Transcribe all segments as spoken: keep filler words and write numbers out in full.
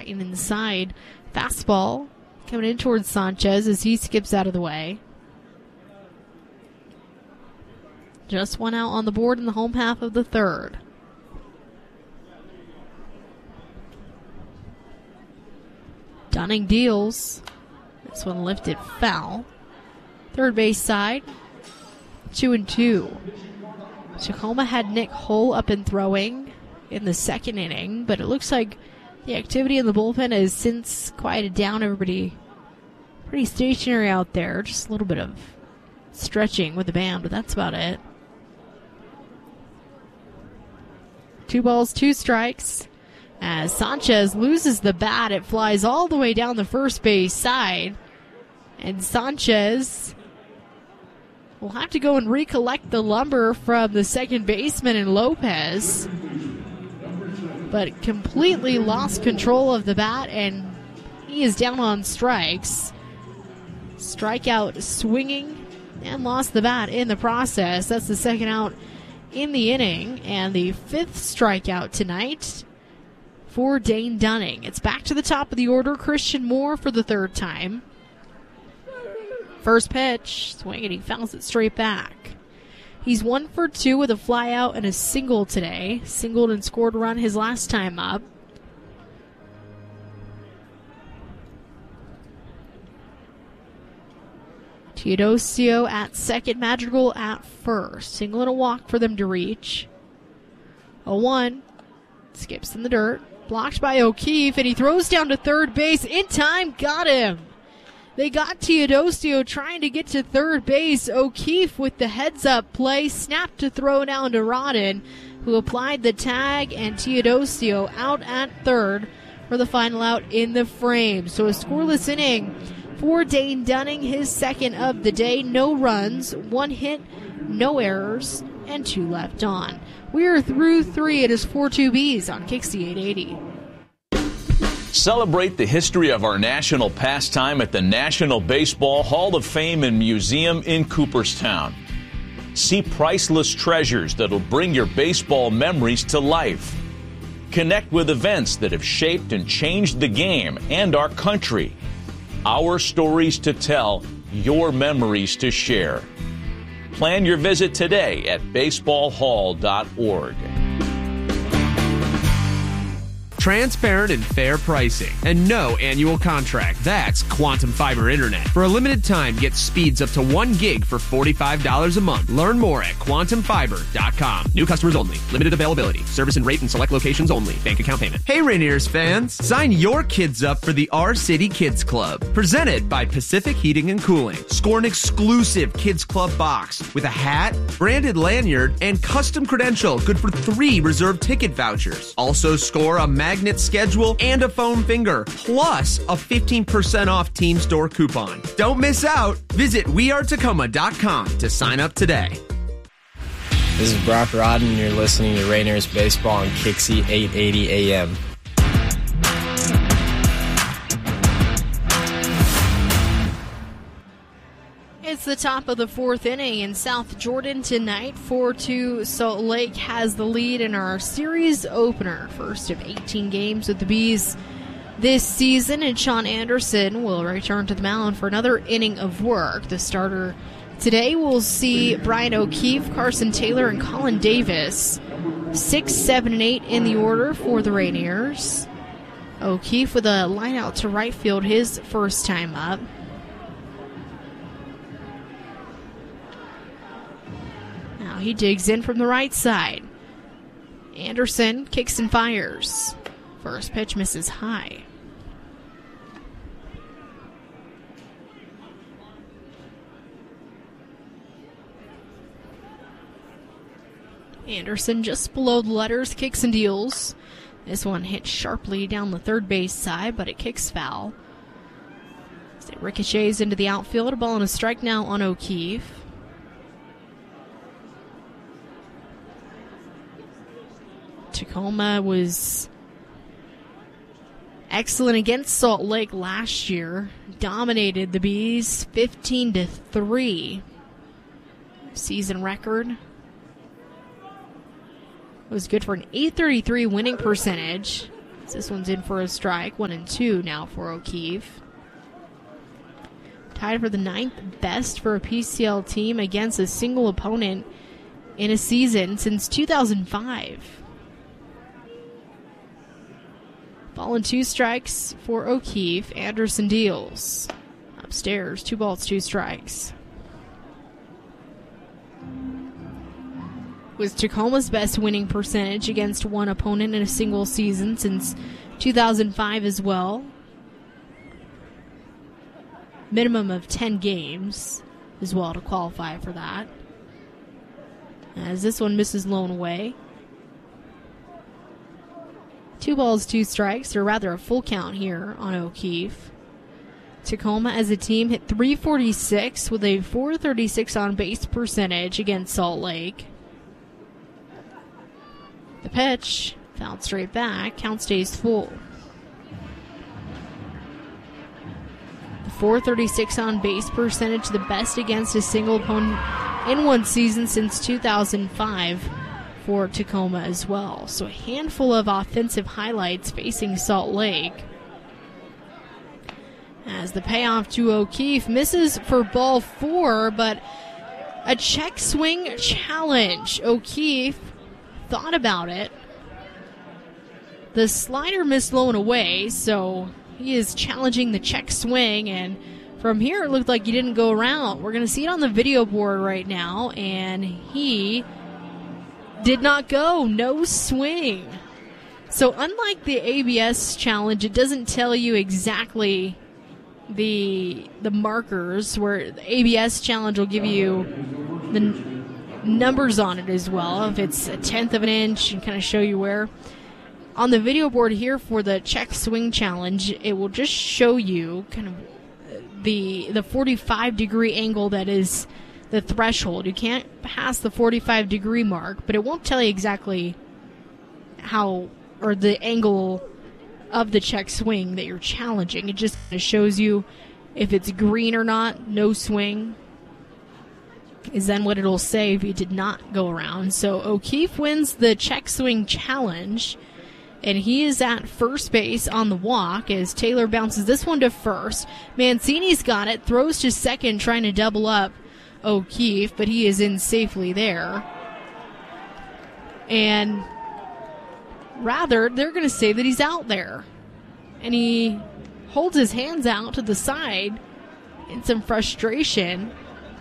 and inside. Fastball coming in towards Sanchez as he skips out of the way. Just one out on the board in the home half of the third. Dunning deals. This one lifted foul. Third base side. Two and two. Tacoma had Nick Hull up and throwing in the second inning, but it looks like the activity in the bullpen has since quieted down. Everybody pretty stationary out there. Just a little bit of stretching with the band, but that's about it. Two balls, two strikes. As Sanchez loses the bat, it flies all the way down the first base side. And Sanchez will have to go and recollect the lumber from the second baseman in Lopez. But completely lost control of the bat, and he is down on strikes. Strikeout swinging and lost the bat in the process. That's the second out in the inning, and the fifth strikeout tonight for Dane Dunning. It's back to the top of the order. Christian Moore for the third time. First pitch, swing, and he fouls it straight back. He's one for two with a fly out and a single today. Singled and scored a run his last time up. Teodosio at second, Madrigal at first. Single and a walk for them to reach. oh one. Skips in the dirt. Blocked by O'Keefe, and he throws down to third base. In time, got him. They got Teodosio trying to get to third base. O'Keefe with the heads-up play. Snapped to throw down to Rodden, who applied the tag, and Teodosio out at third for the final out in the frame. So a scoreless inning for Dane Dunning, his second of the day. No runs, one hit, no errors, and two left on. We are through three. It is four two Bs on Kixie eight eighty. Celebrate the history of our national pastime at the National Baseball Hall of Fame and Museum in Cooperstown. See priceless treasures that'll bring your baseball memories to life. Connect with events that have shaped and changed the game and our country. Our stories to tell, your memories to share. Plan your visit today at baseball hall dot org. Transparent and fair pricing, and no annual contract. That's Quantum Fiber Internet. For a limited time, get speeds up to one gig for forty-five dollars a month. Learn more at quantum fiber dot com. New customers only. Limited availability. Service and rate in select locations only. Bank account payment. Hey Rainiers fans, sign your kids up for the Our City Kids Club. Presented by Pacific Heating and Cooling. Score an exclusive Kids Club box with a hat, branded lanyard, and custom credential good for three reserved ticket vouchers. Also score a magnet schedule and a foam finger, plus a fifteen percent off team store coupon. Don't miss out. Visit we are tacoma dot com to sign up today. This is Brock Rodden. You're listening to Rainiers Baseball on Kixie eight eighty A M. It's the top of the fourth inning in South Jordan tonight. four two Salt Lake has the lead in our series opener. First of eighteen games with the Bees this season, and Sean Anderson will return to the mound for another inning of work. The starter today will see Brian O'Keefe, Carson Taylor, and Colin Davis. Six, seven, and eight in the order for the Rainiers. O'Keefe with a line out to right field his first time up. He digs in from the right side. Anderson kicks and fires. First pitch misses high. Anderson just below the letters, kicks and deals. This one hit sharply down the third base side, but it kicks foul. As it ricochets into the outfield, a ball and a strike now on O'Keefe. Tacoma was excellent against Salt Lake last year. Dominated the Bees fifteen to three. Season record was good for an eight thirty-three winning percentage. This one's in for a strike. One and two now for O'Keefe. Tied for the ninth best for a P C L team against a single opponent in a season since two thousand five. Ball and two strikes for O'Keefe. Anderson deals. Upstairs, two balls, two strikes. Was Tacoma's best winning percentage against one opponent in a single season since two thousand five as well. Minimum of ten games as well to qualify for that. As this one misses lone away. Two balls, two strikes, or rather a full count here on O'Keefe. Tacoma as a team hit three forty-six with a four thirty-six on base percentage against Salt Lake. The pitch, fouled straight back, count stays full. The four thirty-six on base percentage, the best against a single opponent in one season since two thousand five for Tacoma as well. So a handful of offensive highlights facing Salt Lake. As the payoff to O'Keefe misses for ball four, but a check swing challenge. O'Keefe thought about it. The slider missed low and away, so he is challenging the check swing, and from here it looked like he didn't go around. We're going to see it on the video board right now, and he did not go. No swing. So unlike the A B S challenge, it doesn't tell you exactly the the markers, where the A B S challenge will give you the n- numbers on it as well, if it's a tenth of an inch, and kind of show you where. On the video board here for the check swing challenge, it will just show you kind of the the forty-five degree angle that is the threshold. You can't pass the forty-five degree mark, but it won't tell you exactly how, or the angle of the check swing that you're challenging. It just kind of shows you if it's green or not. No swing is then what it'll say if you did not go around. So O'Keefe wins the check swing challenge, and he is at first base on the walk as Taylor bounces this one to first. Mancini's got it, throws to second, trying to double up O'Keefe, but he is in safely there. And rather, they're going to say that he's out there. And he holds his hands out to the side in some frustration.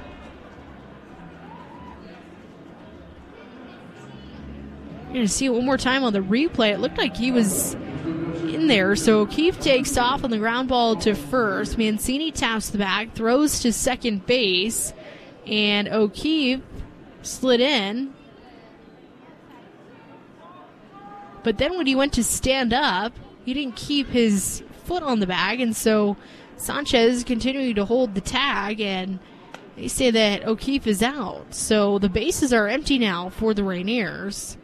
You're going to see it one more time on the replay. It looked like he was in there. So O'Keefe takes off on the ground ball to first. Mancini taps the bag, throws to second base. And O'Keefe slid in. But then when he went to stand up, he didn't keep his foot on the bag. And so Sanchez continuing to hold the tag, and they say that O'Keefe is out. So the bases are empty now for the Rainiers.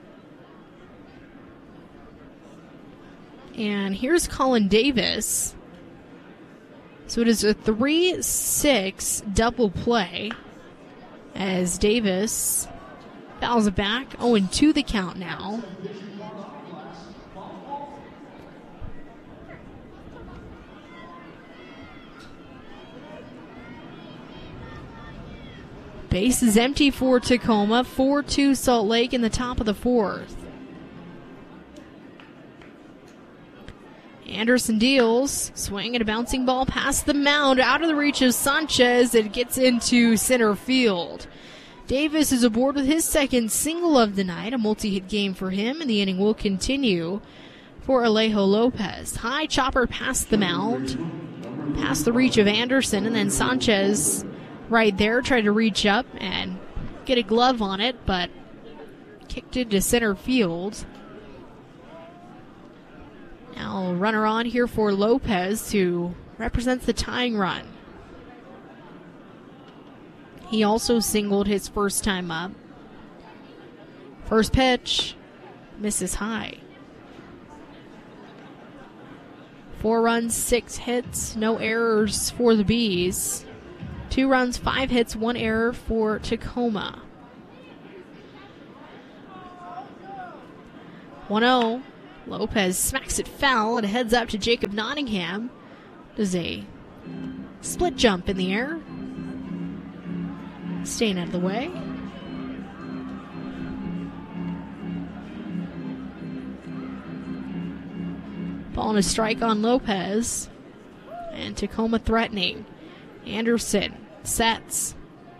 And here's Colin Davis. So it is a three six double play as Davis fouls it back. oh and two the count now. Base is empty for Tacoma. four two Salt Lake in the top of the fourth. Anderson deals, swing and a bouncing ball past the mound, out of the reach of Sanchez. It gets into center field. Davis is aboard with his second single of the night, a multi-hit game for him, and the inning will continue for Alejo Lopez. High chopper past the mound, past the reach of Anderson, and then Sanchez right there tried to reach up and get a glove on it, but kicked it to center field. Now runner on here for Lopez, who represents the tying run. He also singled his first time up. First pitch, misses high. Four runs, six hits, no errors for the Bees. Two runs, five hits, one error for Tacoma. one oh. Lopez smacks it foul and heads up to Jacob Nottingham. Does a split jump in the air. Staying out of the way. Ball and a strike on Lopez. And Tacoma threatening. Anderson sets.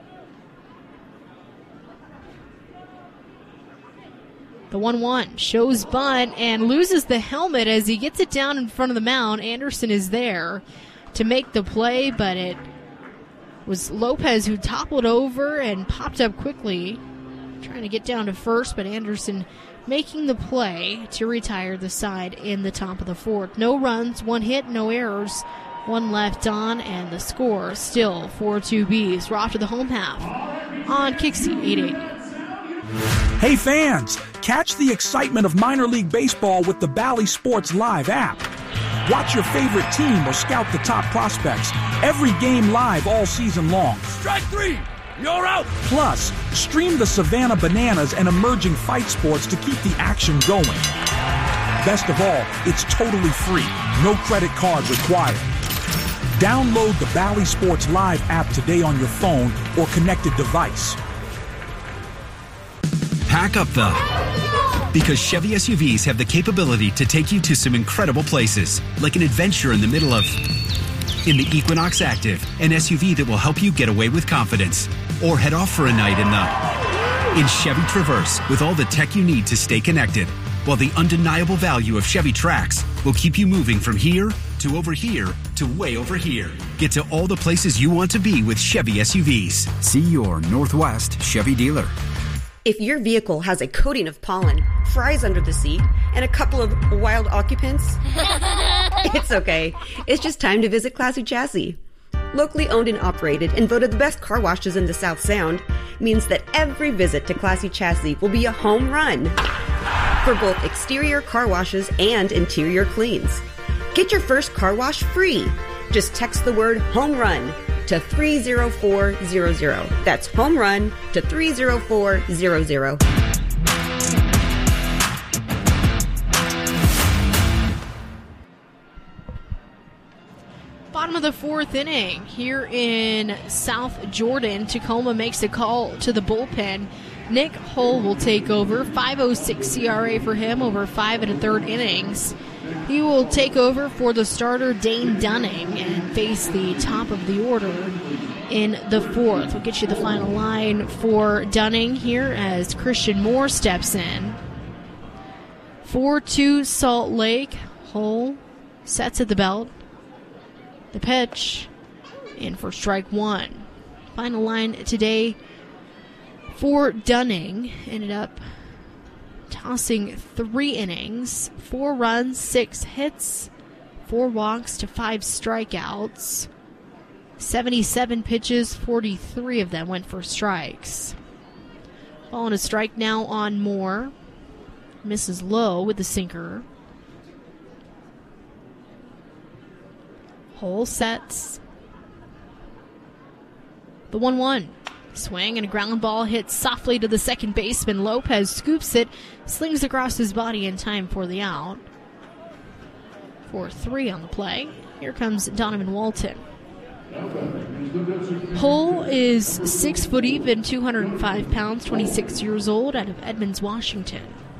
The one one shows bunt and loses the helmet as he gets it down in front of the mound. Anderson is there to make the play, but it was Lopez who toppled over and popped up quickly, trying to get down to first, but Anderson making the play to retire the side in the top of the fourth. No runs, one hit, no errors, one left on, and the score still four two Bs. We're off to the home half on Kixie eight eighty. Hey fans, catch the excitement of minor league baseball with the Bally Sports Live app. Watch your favorite team or scout the top prospects. Every game live all season long. Strike three! You're out! Plus, stream the Savannah Bananas and emerging fight sports to keep the action going. Best of all, it's totally free. No credit card required. Download the Bally Sports Live app today on your phone or connected device. Pack up, though, because Chevy S U Vs have the capability to take you to some incredible places, like an adventure in the middle of... In the Equinox Active, an S U V that will help you get away with confidence. Or head off for a night in the... In Chevy Traverse, with all the tech you need to stay connected. While the undeniable value of Chevy Trax will keep you moving from here to over here to way over here. Get to all the places you want to be with Chevy S U Vs. See your Northwest Chevy dealer. If your vehicle has a coating of pollen, fries under the seat, and a couple of wild occupants, it's okay. It's just time to visit Classy Chassis. Locally owned and operated and voted the best car washes in the South Sound means that every visit to Classy Chassis will be a home run for both exterior car washes and interior cleans. Get your first car wash free. Just text the word home run to three zero four zero zero. That's home run to three zero four zero zero. Bottom of the fourth inning here in South Jordan. Tacoma makes a call to the bullpen. Nick Hull will take over. five oh six C R A for him over five and a third innings. He will take over for the starter, Dane Dunning, and face the top of the order in the fourth. We'll get you the final line for Dunning here as Christian Moore steps in. four two Salt Lake. Hull sets at the belt. The pitch in for strike one. Final line today for Dunning ended up tossing three innings, four runs, six hits, four walks to five strikeouts. seventy-seven pitches, forty-three of them went for strikes. Ball and a strike now on Moore. Misses low with the sinker. Hull sets. The one one. Swing and a ground ball hits softly to the second baseman. Lopez scoops it, slings across his body in time for the out. four three on the play. Here comes Donovan Walton. Hull is six foot even, two hundred five pounds, twenty-six years old, out of Edmonds, Washington.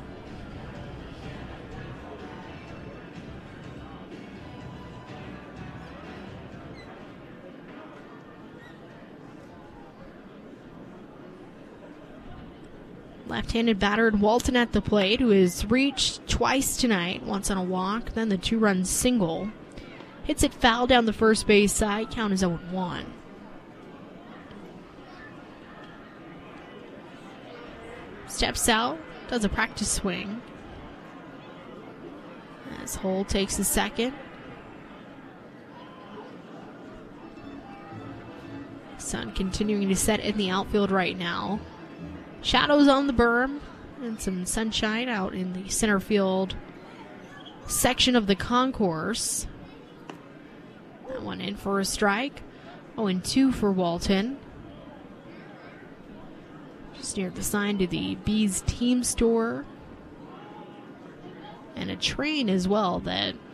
Left-handed battered Walton at the plate, who has reached twice tonight, once on a walk, then the two-run single. Hits it foul down the first base side. Count is oh one. Steps out, does a practice swing. As Hull takes a second. Sun continuing to set in the outfield right now. Shadows on the berm and some sunshine out in the center field section of the concourse. That one in for a strike. oh and two for Walton. Just near the sign to the Bees team store. and a train as well that